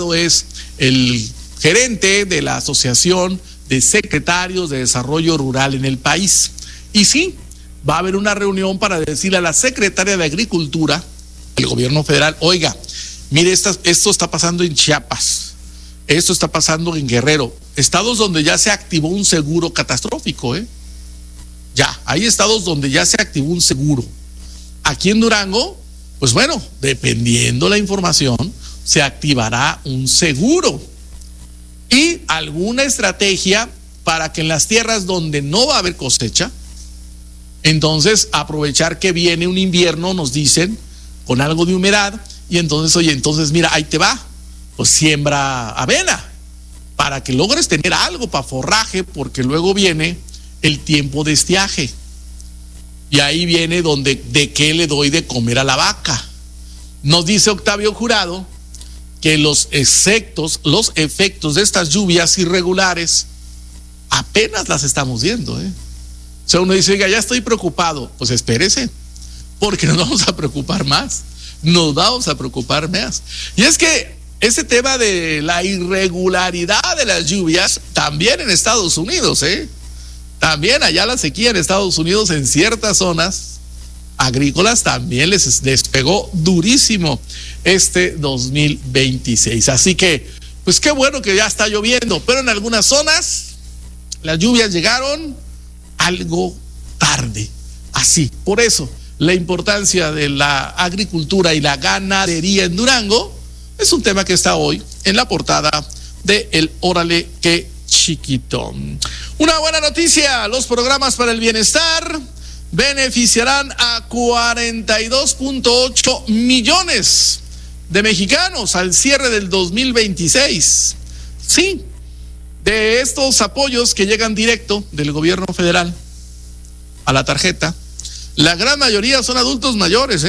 es el gerente de la Asociación de Secretarios de Desarrollo Rural en el país. Y sí, va a haber una reunión para decirle a la secretaria de Agricultura del gobierno federal, oiga, mire, esto está pasando en Chiapas, esto está pasando en Guerrero, estados donde ya se activó un seguro catastrófico, Ya, hay estados donde ya se activó un seguro. Aquí en Durango, pues bueno, dependiendo la información, se activará un seguro y alguna estrategia para que en las tierras donde no va a haber cosecha, entonces aprovechar que viene un invierno, nos dicen, con algo de humedad, y entonces, oye, entonces mira, ahí te va, pues siembra avena, para que logres tener algo para forraje, porque luego viene el tiempo de estiaje. Y ahí viene donde, ¿de qué le doy de comer a la vaca? Nos dice Octavio Jurado que los efectos de estas lluvias irregulares apenas las estamos viendo, O sea, uno dice, oiga, ya estoy preocupado. Pues espérese, porque nos vamos a preocupar más. Nos vamos a preocupar más. Y es que ese tema de la irregularidad de las lluvias, también en Estados Unidos, También allá la sequía en Estados Unidos, en ciertas zonas agrícolas, también les pegó durísimo este 2026. Así que, pues qué bueno que ya está lloviendo, pero en algunas zonas las lluvias llegaron algo tarde. Así, por eso, la importancia de la agricultura y la ganadería en Durango es un tema que está hoy en la portada de El Órale Qué Chiquito. Una buena noticia, los programas para el bienestar beneficiarán a 42.8 millones de mexicanos al cierre del 2026. Sí, de estos apoyos que llegan directo del gobierno federal a la tarjeta, la gran mayoría son adultos mayores,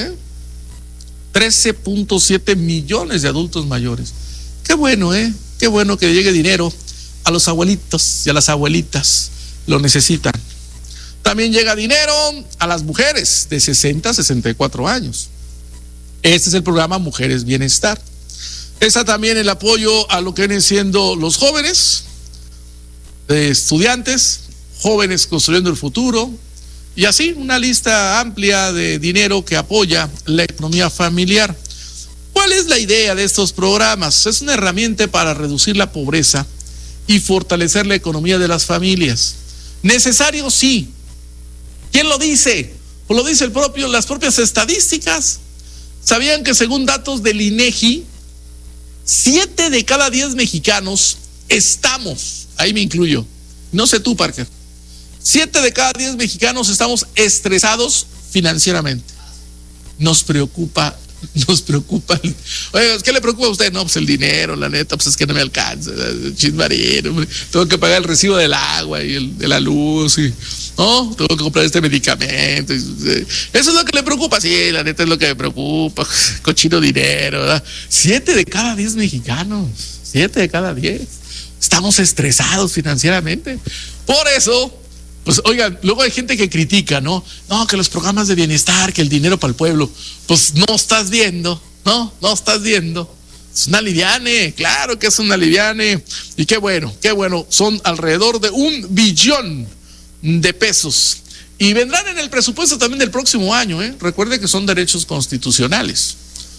13.7 millones de adultos mayores. Qué bueno, qué bueno que llegue dinero a los abuelitos y a las abuelitas, lo necesitan. También llega dinero a las mujeres de 60 a 64 años. Este es el programa Mujeres Bienestar. Está también el apoyo a lo que vienen siendo los jóvenes, estudiantes, jóvenes construyendo el futuro, y así una lista amplia de dinero que apoya la economía familiar. ¿Cuál es la idea de estos programas? Es una herramienta para reducir la pobreza y fortalecer la economía de las familias. Necesario, sí. ¿Quién lo dice? Pues lo dice las propias estadísticas. ¿Sabían que según datos del INEGI, 7 de cada 10 mexicanos estamos, ahí me incluyo, no sé tú, Parker, 7 de cada 10 mexicanos estamos estresados financieramente? Nos preocupa. Oye, ¿qué le preocupa a usted? No, pues el dinero, la neta, pues es que no me alcanza, chismarino, tengo que pagar el recibo del agua y de la luz, no, tengo que comprar este medicamento. Eso es lo que le preocupa. Sí, la neta es lo que me preocupa, cochino dinero, ¿verdad? 7 de cada 10 mexicanos, 7 de cada 10 estamos estresados financieramente. Por eso, pues oigan, luego hay gente que critica, no, que los programas de bienestar, que el dinero para el pueblo, pues no estás viendo. Es una liviane, claro que es una liviane. Y qué bueno, son alrededor de 1 billón de pesos. Y vendrán en el presupuesto también del próximo año, Recuerde que son derechos constitucionales.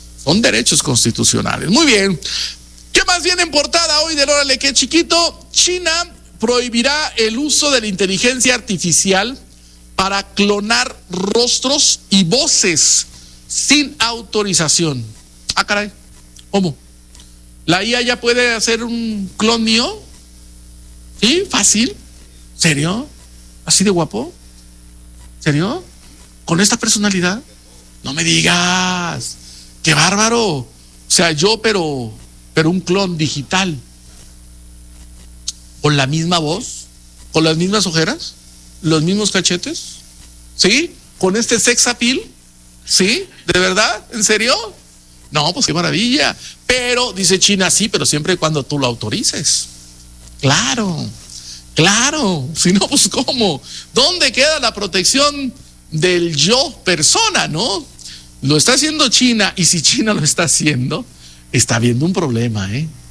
Muy bien. ¿Qué más viene en portada hoy del Órale Qué Chiquito? China prohibirá el uso de la inteligencia artificial para clonar rostros y voces sin autorización. Ah, caray, ¿cómo? ¿La IA ya puede hacer un clon mío? ¿Sí? ¿Fácil? ¿Serio? ¿Así de guapo? ¿Serio? ¿Con esta personalidad? No me digas. ¡Qué bárbaro! O sea, yo, pero un clon digital. ¿Con la misma voz? ¿Con las mismas ojeras? ¿Los mismos cachetes? ¿Sí? ¿Con este sex appeal? ¿Sí? ¿De verdad? ¿En serio? No, pues qué maravilla. Pero, dice China, sí, pero siempre y cuando tú lo autorices. Claro. Si no, pues ¿cómo? ¿Dónde queda la protección del yo persona, no? Lo está haciendo China, y si China lo está haciendo, está habiendo un problema,